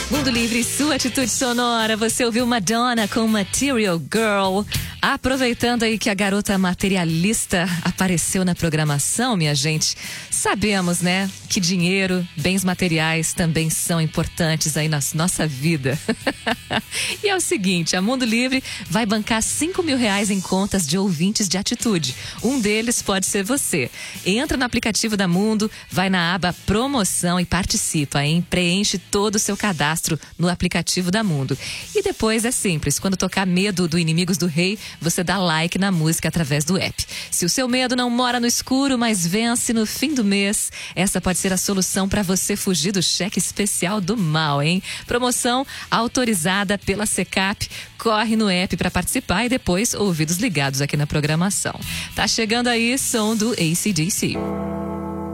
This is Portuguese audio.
Mundo Livre, sua atitude sonora. Você ouviu Madonna com Material Girl. Aproveitando aí que a garota materialista apareceu na programação, minha gente, sabemos, né, que dinheiro, bens materiais também são importantes aí na nossa vida. E é o seguinte, a Mundo Livre vai bancar R$5.000 em contas de ouvintes de atitude. Um deles pode ser você. Entra no aplicativo da Mundo, vai na aba promoção e participa, hein? Preenche todo o seu cadastro no aplicativo da Mundo. E depois é simples, quando tocar Medo do Inimigos do Rei, você dá like na música através do app. Se o seu medo não mora no escuro, mas vence no fim do mês, essa pode ser a solução para você fugir do cheque especial do mal, hein? Promoção autorizada pela Secap. Corre no app para participar e depois ouvidos ligados aqui na programação. Tá chegando aí som do AC/DC.